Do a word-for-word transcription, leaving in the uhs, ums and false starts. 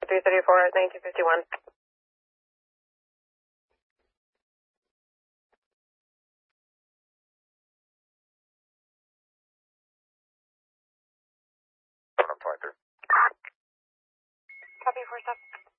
three thirty-four, nineteen fifty-one. Seven twenty-three. Copy, four stop.